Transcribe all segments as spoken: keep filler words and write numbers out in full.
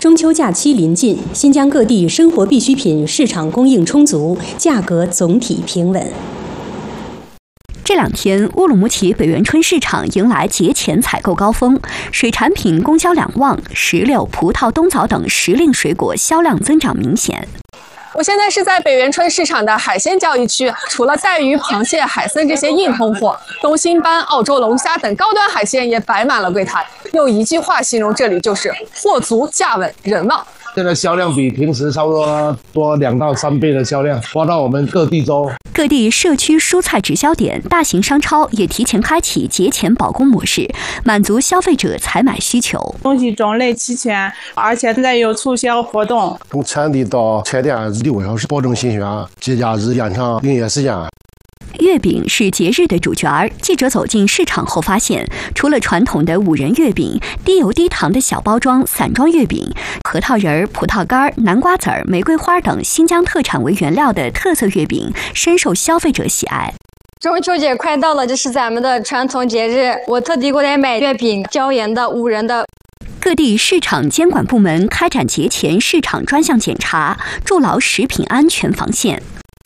中秋假期临近，新疆各地生活必需品市场供应充足，价格总体平稳。 这两天，乌鲁木齐北源春市场迎来节前采购高峰，水产品供销两旺，石榴、葡萄、冬枣等时令水果销量增长明显。 我现在是在北源春市场的海鲜交易区，除了带鱼、螃蟹、海参这些硬通货，东星斑、澳洲龙虾等高端海鲜也摆满了柜台。用一句话形容这里就是货足价稳人旺。 现在销量比平时差不多多两到三倍的销量，发到我们各地州。 各地社区蔬菜直销点、大型商超也提前开启节前保供模式，满足消费者采买需求。 东西种类齐全，而且现在有促销活动。 从产地到菜店六小时保证新鲜，节假日延长营业时间。 月饼是节日的主角儿。记者走进市场后发现，除了传统的五仁月饼、低油低糖的小包装散装月饼、核桃仁、葡萄干、南瓜籽儿、玫瑰花等新疆特产为原料的特色月饼，深受消费者喜爱。 中秋节快到了，这是咱们的传统节日，我特地过来买月饼，椒盐的、五仁的。 各地市场监管部门开展节前市场专项检查，筑牢食品安全防线。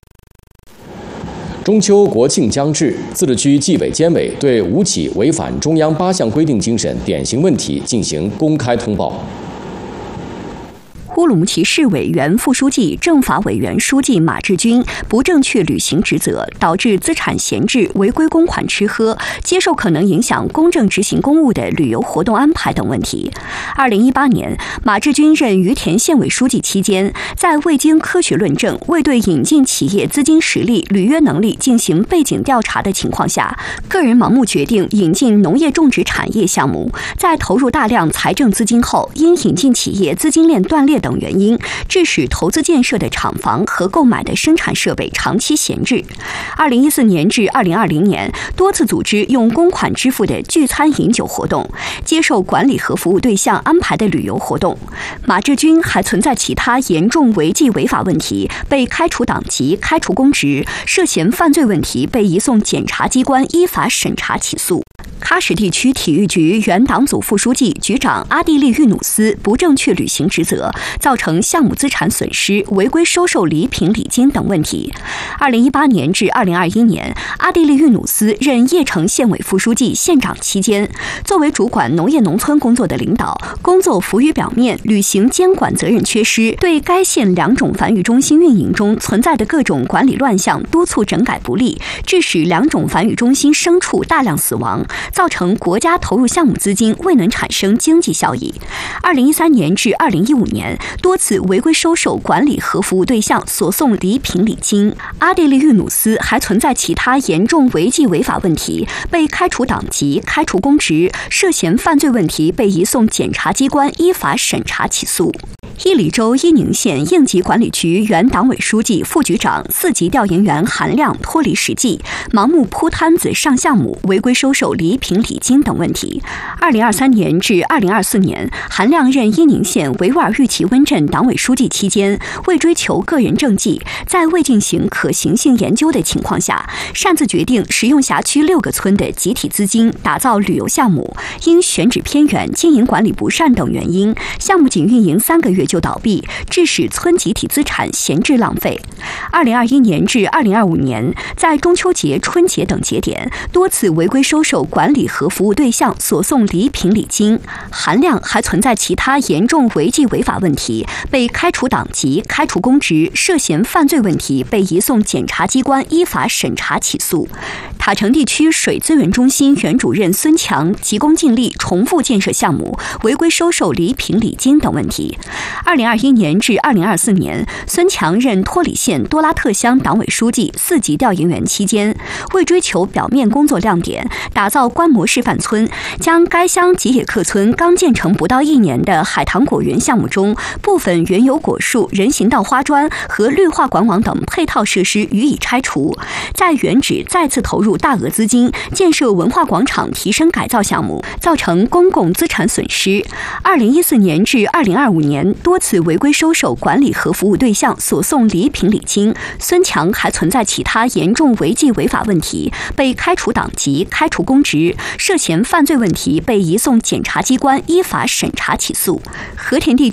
中秋国庆将至，自治区纪委监委对五起违反中央八项规定精神典型问题进行公开通报。 乌鲁木齐市委原副书记、政法委原书记马志军不正确履行职责，导致资产闲置、违规公款吃喝、接受可能影响公正执行公务的旅游活动安排等问题。二零一八年，马志军任于田县委书记期间，在未经科学论证、未对引进企业资金实力、履约能力进行背景调查的情况下，个人盲目决定引进农业种植产业项目，在投入大量财政资金后，因引进企业资金链断裂等原因，致使投资建设的厂房和购买的生产设备长期闲置。二零一四年至二零二零年，多次组织用公款支付的聚餐饮酒活动，接受管理和服务对象安排的旅游活动。马志军还存在其他严重违纪违法问题，被开除党籍、开除公职，涉嫌犯罪问题被移送检察机关依法审查起诉。喀什地区体育局原党组副书记、局长阿蒂利·玉努斯不正确履行职责，造成项目资产损失、违规收受礼品礼金等问题。二零一八年至二零二一年，阿蒂利·玉努斯任叶城县委副书记、县长期间，作为主管农业农村工作的领导，工作浮于表面，履行监管责任缺失，对该县两种繁育中心运营中存在的各种管理乱象督促整改不力，致使两种繁育中心牲畜大量死亡，造成国家投入项目资金未能产生经济效益。二零一三年至二零一五年，多次违规收受管理和服务对象所送礼品礼金。阿蒂利·玉努斯还存在其他严重违纪违法问题，被开除党籍、开除公职，涉嫌犯罪问题被移送检察机关依法审查起诉。伊犁州伊宁县应急管理局原党委书记、副局长、四级调研员韩亮脱离实际，盲目铺摊子上项目，违规收受礼品礼金等问题。二零二三年至二零二四年，韩亮任伊宁县维吾尔玉旗温镇党委书记期间，为追求个人政绩，在未进行可行性研究的情况下，擅自决定使用辖区六个村的集体资金打造旅游项目，因选址偏远、经营管理不善等原因，项目仅运营三个月就倒闭，致使村集体资产闲置浪费。二零二一年至二零二五年，在中秋节、春节等节点，多次违规收受管理和服务对象所送礼品礼金。韩亮还存在其他严重违纪违法问题，被开除党籍、开除公职，涉嫌犯罪问题被移送检察机关依法审查起诉。塔城地区水资源中心原主任孙强急功近利重复建设项目，违规收受礼品礼金等问题。二零二一年至二零二四年，孙强任托里县多拉特乡党委书记、四级调研员期间，为追求表面工作亮点，打造观摩示范村，将该乡吉野克村刚建成不到一年的海棠果园项目中部分原有果树、人行道花砖和绿化管网等配套设施予以拆除，在原址再次投入大额资金建设文化广场提升改造项目，造成公共资产损失。二零一四年至二零二五年，多次违规收受管理和服务对象所送礼品礼金。孙强还存在其他严重违纪违法问题，被开除党籍、开除公职，涉嫌犯罪问题被移送检察机关依法审查起诉。和田地